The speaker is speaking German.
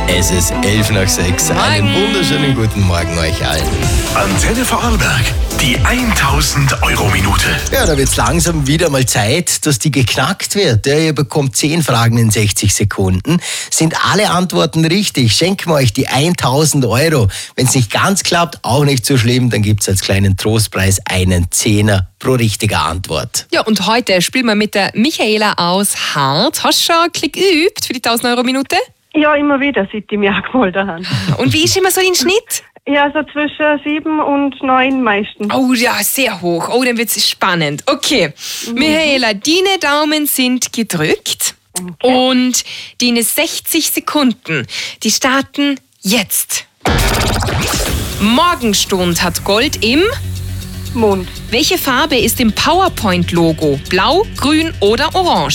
Es ist 5:11. Einen wunderschönen guten Morgen euch allen. Antenne Vorarlberg, die 1000-Euro-Minute. Ja, da wird es langsam wieder mal Zeit, dass die geknackt wird. Ja, ihr bekommt 10 Fragen in 60 Sekunden. Sind alle Antworten richtig, schenken wir euch die 1000 Euro. Wenn es nicht ganz klappt, auch nicht so schlimm, dann gibt es als kleinen Trostpreis einen Zehner pro richtige Antwort. Ja, und heute spielen wir mit der Michaela aus Hart. Hast du schon einen Klick geübt für die 1000-Euro-Minute? Ja, immer wieder, seit ich mich angemeldet habe. Und wie ist immer so dein Schnitt? Ja, so zwischen 7 und 9 meistens. Oh ja, sehr hoch. Oh, dann wird es spannend. Okay, Michaela, deine Daumen sind gedrückt. Okay. Und deine 60 Sekunden, die starten jetzt. Morgenstund hat Gold im... Mond. Welche Farbe ist im PowerPoint-Logo? Blau, grün oder orange?